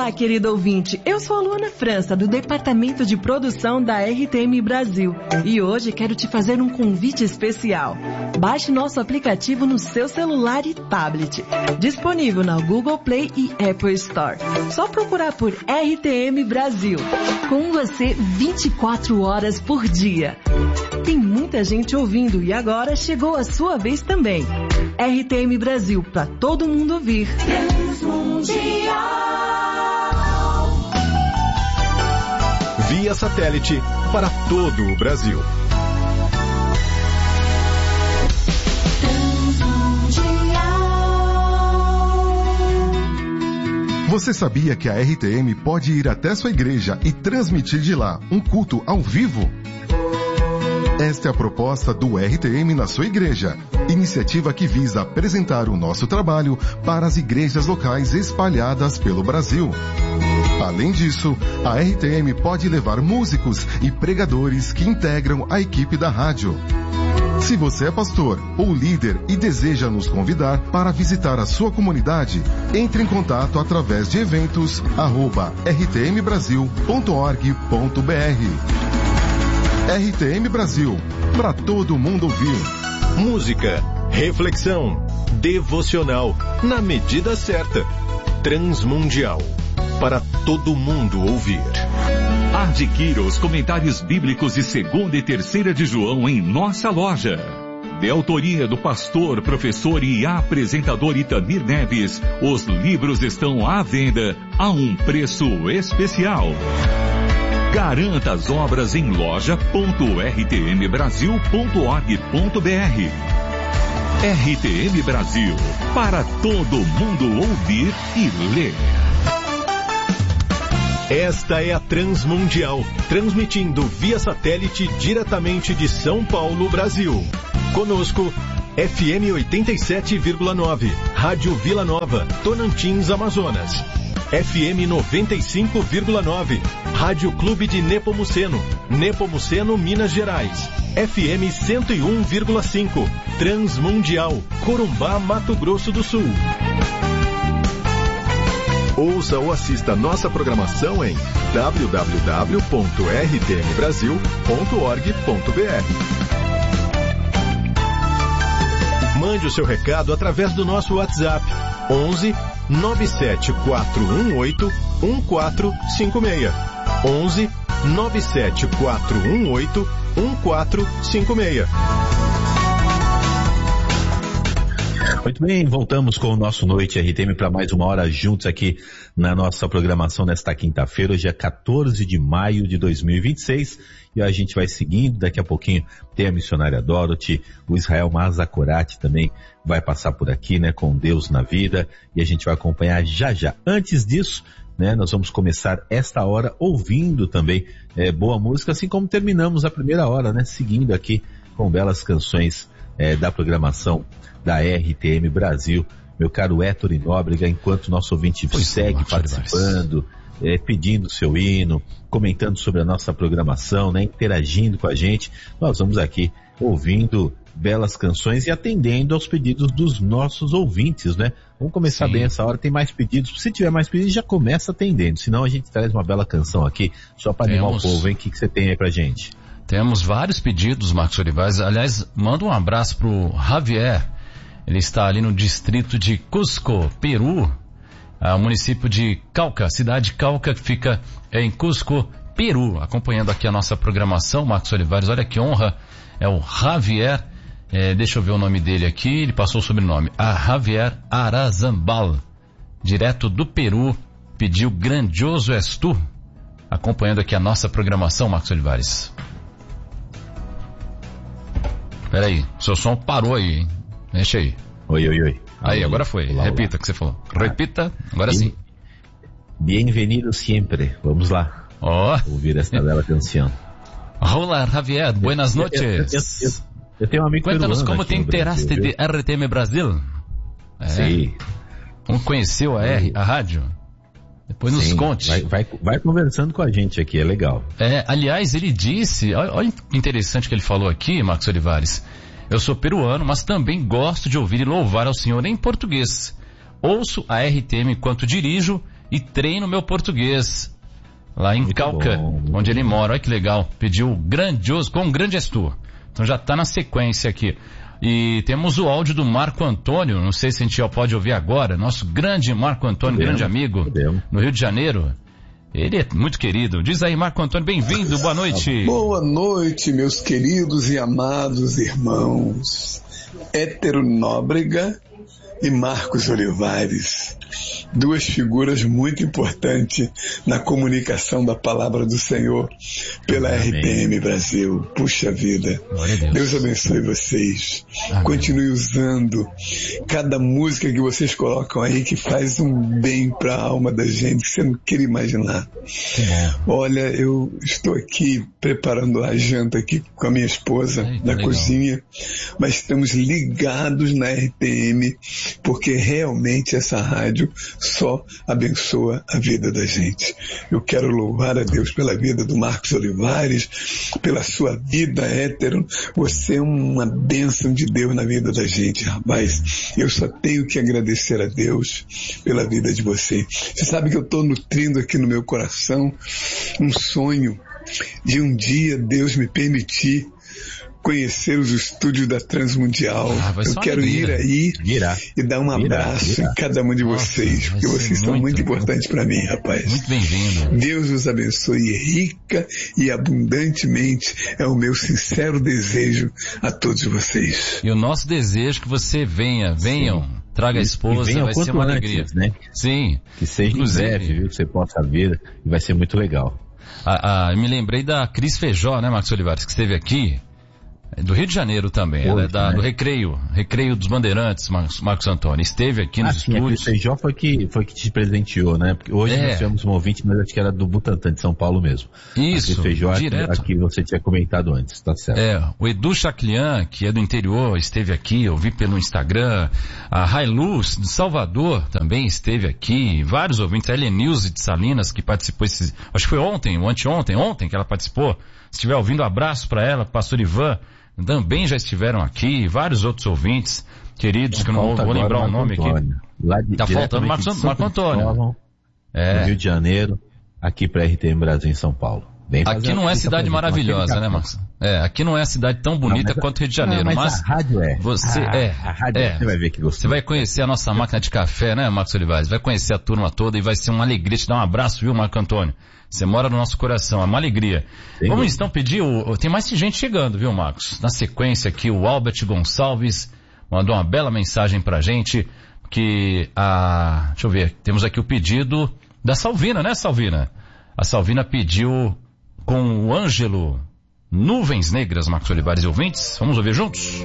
Olá, querido ouvinte. Eu sou a Luana França, do Departamento de Produção da RTM Brasil. E hoje quero te fazer um convite especial. Baixe nosso aplicativo no seu celular e tablet. Disponível na Google Play e Apple Store. Só procurar por RTM Brasil. Com você 24 horas por dia. Tem muita gente ouvindo e agora chegou a sua vez também. RTM Brasil, para todo mundo ouvir. Via satélite para todo o Brasil. Você sabia que a RTM pode ir até sua igreja e transmitir de lá um culto ao vivo? Esta é a proposta do RTM na sua igreja, iniciativa que visa apresentar o nosso trabalho para as igrejas locais espalhadas pelo Brasil. Além disso, a RTM pode levar músicos e pregadores que integram a equipe da rádio. Se você é pastor ou líder e deseja nos convidar para visitar a sua comunidade, entre em contato através de eventos@rtmbrasil.org.br. RTM Brasil, para todo mundo ouvir. Música, reflexão, devocional, na medida certa. Transmundial, para todo mundo ouvir. Adquira os comentários bíblicos de 2ª e 3ª de João em nossa loja. De autoria do pastor, professor e apresentador Itamir Neves, os livros estão à venda a um preço especial. Garanta as obras em loja.rtmbrasil.org.br. RTM Brasil, para todo mundo ouvir e ler. Esta é a Transmundial, transmitindo via satélite diretamente de São Paulo, Brasil. Conosco, FM 87,9, Rádio Vila Nova, Tonantins, Amazonas. FM 95,9, Rádio Clube de Nepomuceno, Nepomuceno, Minas Gerais. FM 101,5, Transmundial, Corumbá, Mato Grosso do Sul. Ouça ou assista nossa programação em www.rtmbrasil.org.br. Mande o seu recado através do nosso WhatsApp 11 97418 1456. 11 97418 1456. Muito bem, voltamos com o nosso Noite RTM para mais uma hora juntos aqui na nossa programação nesta quinta-feira. Hoje é 14 de maio de 2026 e a gente vai seguindo. Daqui a pouquinho tem a missionária Dorothy, o Israel Mazakorati também vai passar por aqui, né, com Deus na vida, e a gente vai acompanhar já já. Antes disso, né, nós vamos começar esta hora ouvindo também boa música, assim como terminamos a primeira hora, né, seguindo aqui com belas canções da programação da RTM Brasil. Meu caro Héctor Nóbrega, enquanto nosso ouvinte segue participando, pedindo seu hino, comentando sobre a nossa programação, né, interagindo com a gente, nós vamos aqui ouvindo belas canções e atendendo aos pedidos dos nossos ouvintes, né? Vamos começar bem essa hora, tem mais pedidos. Se tiver mais pedidos, já começa atendendo, senão a gente traz uma bela canção aqui, só para animar o povo, hein? O que você tem aí pra gente? Temos vários pedidos, Marcos Olivais. Aliás, manda um abraço pro Javier. Ele está ali no distrito de Cusco, Peru, município de Cauca, cidade de Cauca, que fica em Cusco, Peru, acompanhando aqui a nossa programação, Marcos Olivares. Olha que honra, é o Javier, deixa eu ver o nome dele aqui, ele passou o sobrenome, Javier Arazambal, direto do Peru, pediu Grandioso És Tu, acompanhando aqui a nossa programação, Marcos Olivares. Peraí, seu som parou aí, hein? Deixa aí. Oi. Aí, agora foi. Olá, Repita o que você falou. Repita, agora sim. Bienvenido sempre. Vamos lá. Ouvir esta bela canção. Olá, Javier. Buenas noches. Eu tenho um amigo peruano. Cuéntanos como te enteraste de RTM Brasil. Sim. Como conheceu a rádio? Depois nos conte. Vai conversando com a gente aqui, é legal. Aliás, ele disse, olha que interessante que ele falou aqui, Marcos Olivares. Eu sou peruano, mas também gosto de ouvir e louvar ao Senhor em português. Ouço a RTM enquanto dirijo e treino meu português. Lá em Calca, onde ele mora. Olha que legal. Pediu grandioso, com um grande gestor. Então já tá na sequência aqui. E temos o áudio do Marco Antônio. Não sei se a gente já pode ouvir agora. Nosso grande Marco Antônio, grande amigo, no Rio de Janeiro. Ele é muito querido. Diz aí, Marco Antônio, bem-vindo, boa noite. Boa noite, meus queridos e amados irmãos. Hétero Nóbrega e Marcos Olivares. Duas figuras muito importantes na comunicação da palavra do Senhor pela RTM Brasil. Puxa vida. Deus abençoe vocês. Amém. Continue usando cada música que vocês colocam aí, que faz um bem para a alma da gente que você não queria imaginar. Olha, eu estou aqui preparando a janta aqui com a minha esposa na cozinha, mas estamos ligados na RTM, porque realmente essa rádio só abençoa a vida da gente. Eu quero louvar a Deus pela vida do Marcos Olivares, pela sua vida, hétero. Você é uma bênção de Deus na vida da gente, rapaz. Eu só tenho que agradecer a Deus pela vida de você. Você sabe que eu estou nutrindo aqui no meu coração um sonho de um dia Deus me permitir conhecer os estúdios da Transmundial. Eu quero ir aí e dar um abraço em cada um de vocês, porque vocês são muito importantes para mim, rapaz. Muito bem-vindo. Deus os abençoe rica e abundantemente, é o meu sincero desejo a todos vocês. E o nosso desejo é que você venham, traga a esposa, vai ser uma alegria. Antes, né? Sim. Que seja em breve, viu? Que você possa vir e vai ser muito legal. Eu me lembrei da Cris Feijó, né, Marcos Olivares, que esteve aqui. Do Rio de Janeiro também, ela é do Recreio dos Bandeirantes, Marcos Antônio. Esteve aqui nos estúdios. A Feijó foi que te presenteou, né? Porque hoje nós tivemos um ouvinte, mas acho que era do Butantan de São Paulo mesmo. Isso, Feijó, direto. Aqui você tinha comentado antes, tá certo. O Edu Chaclian, que é do interior, esteve aqui, eu vi pelo Instagram. A Railuz, de Salvador, também esteve aqui. Vários ouvintes. A Helenilze de Salinas, que participou acho que foi ontem que ela participou. Se estiver ouvindo, abraço para ela, pastor Ivan. Também já estiveram aqui, vários outros ouvintes queridos, que eu não vou lembrar o nome aqui. Tá faltando Marco Antônio. No Rio de Janeiro, aqui para RTM Brasil em São Paulo. Aqui não é cidade maravilhosa, né, Marcos? Aqui não é cidade tão bonita quanto o Rio de Janeiro, mas a rádio é. Você você vai ver que gostou. Você vai conhecer a nossa máquina de café, né, Marcos Olivares? Vai conhecer a turma toda e vai ser uma alegria te dar um abraço, viu, Marco Antônio? Você mora no nosso coração, é uma alegria. Vamos então pedir, tem mais gente chegando, viu, Marcos? Na sequência aqui, o Albert Gonçalves mandou uma bela mensagem pra gente, que deixa eu ver, temos aqui o pedido da Salvina, né, Salvina? A Salvina pediu com o Ângelo Nuvens Negras, Marcos Olivares e ouvintes. Vamos ouvir juntos?